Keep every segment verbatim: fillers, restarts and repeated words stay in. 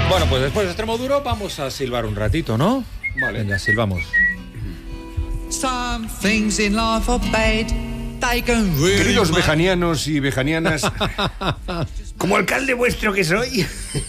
Bueno, pues después de Extremoduro vamos a silbar un ratito, ¿no? Vale. Venga, silbamos. Some things in life are bad. They can really Queridos make- vejanianos y vejanianas, como alcalde vuestro que soy.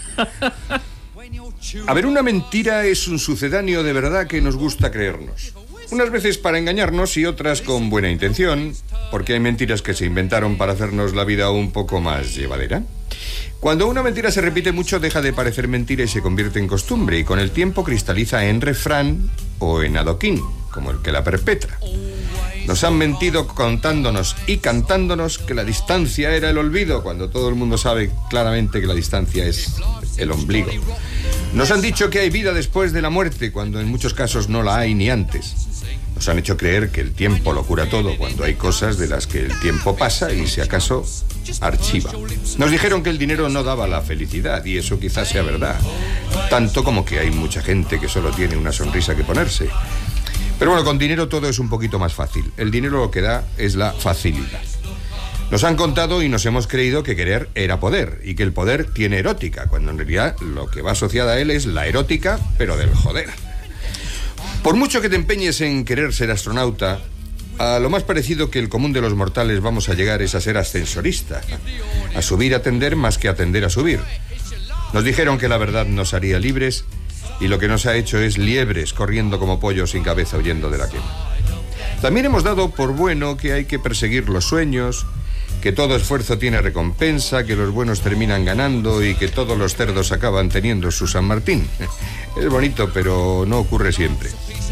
A ver, una mentira es un sucedáneo de verdad que nos gusta creernos. Unas veces para engañarnos y otras con buena intención, porque hay mentiras que se inventaron para hacernos la vida un poco más llevadera. Cuando una mentira se repite mucho, deja de parecer mentira y se convierte en costumbre, y con el tiempo cristaliza en refrán o en adoquín, como el que la perpetra. Nos han mentido contándonos y cantándonos que la distancia era el olvido, cuando todo el mundo sabe claramente que la distancia es el ombligo. Nos han dicho que hay vida después de la muerte, cuando en muchos casos no la hay ni antes. Nos han hecho creer que el tiempo lo cura todo, cuando hay cosas de las que el tiempo pasa y, si acaso, archiva. Nos dijeron que el dinero no daba la felicidad, y eso quizás sea verdad. Tanto como que hay mucha gente que solo tiene una sonrisa que ponerse. Pero bueno, con dinero todo es un poquito más fácil. El dinero lo que da es la facilidad. Nos han contado y nos hemos creído que querer era poder, y que el poder tiene erótica, cuando en realidad lo que va asociada a él es la erótica, pero del joder. Por mucho que te empeñes en querer ser astronauta, a lo más parecido que el común de los mortales vamos a llegar es a ser ascensorista, a subir a atender más que atender a subir. Nos dijeron que la verdad nos haría libres, y lo que nos ha hecho es liebres, corriendo como pollos sin cabeza huyendo de la quema. También hemos dado por bueno que hay que perseguir los sueños, que todo esfuerzo tiene recompensa, que los buenos terminan ganando y que todos los cerdos acaban teniendo su San Martín. Es bonito, pero no ocurre siempre.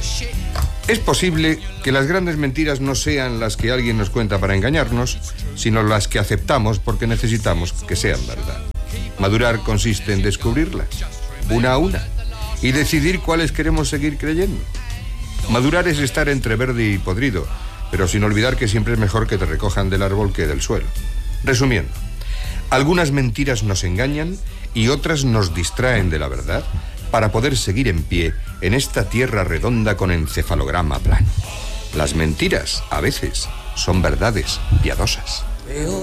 Es posible que las grandes mentiras no sean las que alguien nos cuenta para engañarnos, sino las que aceptamos porque necesitamos que sean verdad. Madurar consiste en descubrirlas, una a una, y decidir cuáles queremos seguir creyendo. Madurar es estar entre verde y podrido, pero sin olvidar que siempre es mejor que te recojan del árbol que del suelo. Resumiendo, algunas mentiras nos engañan y otras nos distraen de la verdad para poder seguir en pie en esta tierra redonda con encefalograma plano. Las mentiras, a veces, son verdades piadosas.